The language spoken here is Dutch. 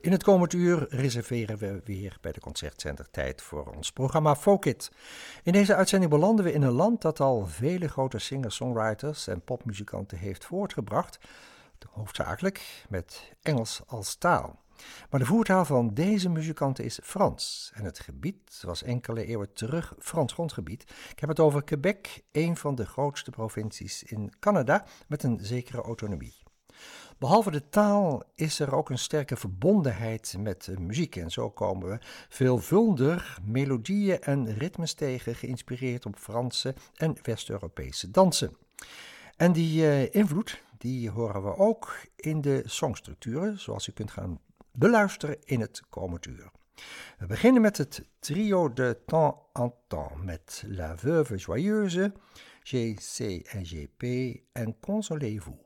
In het komend uur reserveren we weer bij de Concertzender tijd voor ons programma Folkit. In deze uitzending belanden we in een land dat al vele grote singer-songwriters en popmuzikanten heeft voortgebracht, hoofdzakelijk met Engels als taal. Maar de voertaal van deze muzikanten is Frans en het gebied was enkele eeuwen terug Frans grondgebied. Ik heb het over Quebec, een van de grootste provincies in Canada met een zekere autonomie. Behalve de taal is er ook een sterke verbondenheid met de muziek en zo komen we veelvuldig melodieën en ritmes tegen geïnspireerd op Franse en West-Europese dansen. En die invloed die horen we ook in de songstructuren zoals u kunt gaan beluisteren in het komend uur. We beginnen met het trio de temps en temps met La Veuve Joyeuse, GC en GP en Consolez-vous.